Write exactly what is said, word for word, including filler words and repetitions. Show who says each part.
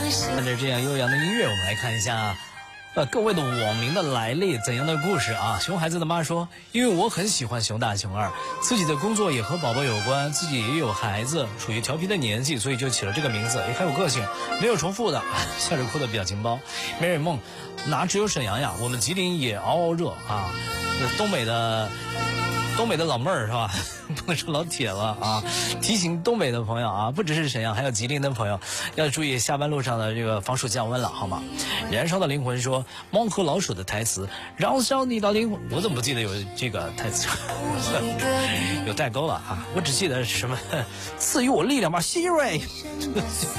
Speaker 1: 看着这样悠扬的音乐，我们来看一下呃，各位的网名的来历，怎样的故事啊？熊孩子的妈说，因为我很喜欢熊大熊二，自己的工作也和宝宝有关，自己也有孩子，属于调皮的年纪，所以就起了这个名字，也很有个性，没有重复的。笑着哭的表情包，美人梦，哪只有沈阳呀？我们吉林也嗷嗷热啊！东北的东北的老妹儿是吧？不能说老铁了啊！提醒东北的朋友啊，不只是沈阳，还有吉林的朋友，要注意下班路上的这个防暑降温了，好吗？燃烧的灵魂说，猫和老鼠的台词，燃烧你的灵魂，我怎么不记得有这个台词？有代沟了啊！我只记得什么，赐予我力量吧，希瑞。